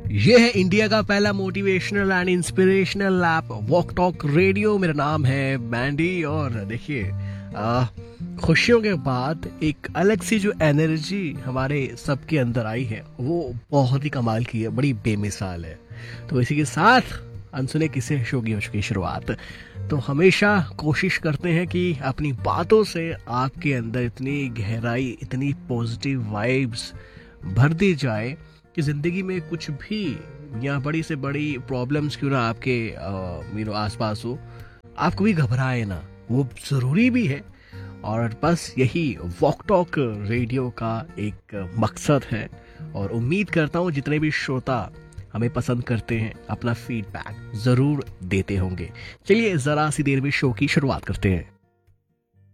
ये है इंडिया का पहला motivational and inspirational app walk talk radio. मेरा नाम है बैंडी और देखिए खुशियों के बाद एक अलग सी जो एनर्जी हमारे सबके अंदर आई है वो बहुत ही कमाल की है, बड़ी बेमिसाल है। तो इसी के साथ अनसुने किस्से शो की शुरुआत। तो हमेशा कोशिश करते हैं कि अपनी बातों से आपके अंदर इतनी गहराई, इतनी पॉजिटिव वाइब्स भर दी जाए कि ज़िंदगी में कुछ भी या बड़ी से बड़ी प्रॉब्लम्स क्यों ना आपके आसपास हो, आप कभी घबराए ना, वो ज़रूरी भी है। और बस यही वॉक टॉक रेडियो का एक मकसद है और उम्मीद करता हूँ जितने भी श्रोता हमें पसंद करते हैं अपना फीडबैक ज़रूर देते होंगे। चलिए ज़रा सी देर में शो की शुरुआत करते हैं।